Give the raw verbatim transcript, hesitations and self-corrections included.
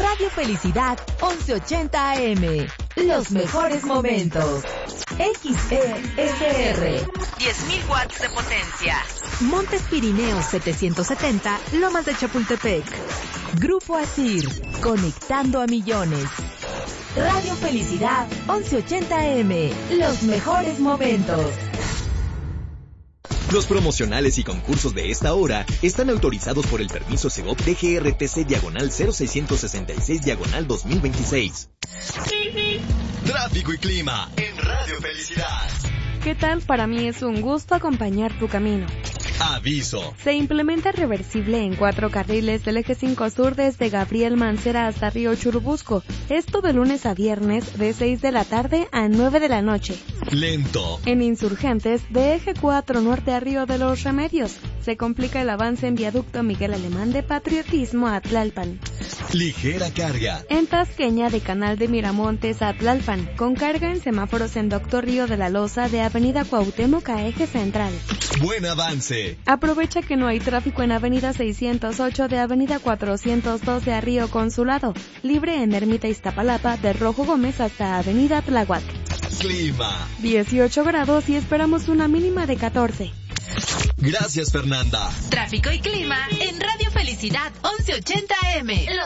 Radio Felicidad once ochenta A M. Los mejores momentos. X E S R. diez mil watts de potencia. Montes Pirineos setecientos setenta, Lomas de Chapultepec. Grupo Asir, conectando a millones. Radio Felicidad once ochenta A M. Los mejores momentos. Los promocionales y concursos de esta hora están autorizados por el permiso Segov D G R T C diagonal cero seiscientos sesenta y seis diagonal dos mil veintiséis. Tráfico y clima en Radio Felicidad. ¿Qué tal? Para mí es un gusto acompañar tu camino. Aviso. Se implementa reversible en cuatro carriles del eje cinco sur desde Gabriel Mancera hasta Río Churubusco. Esto de lunes a viernes de seis de la tarde a nueve de la noche. Lento. En Insurgentes de eje cuatro norte a Río de los Remedios. Se complica el avance en viaducto Miguel Alemán de Patriotismo a Tlalpan. Ligera carga. En Tasqueña de Canal de Miramontes a Tlalpan, con carga en semáforos en Doctor Río de la Loza de Avenida Cuauhtémoc a eje central. Buen avance. Aprovecha que no hay tráfico en Avenida seiscientos ocho de Avenida cuatrocientos dos de Río Consulado, libre en Ermita Iztapalapa de Rojo Gómez hasta Avenida Tláhuac. Clima. dieciocho grados y esperamos una mínima de catorce. Gracias, Fernanda. Tráfico y clima en Radio Felicidad once ochenta A M. Los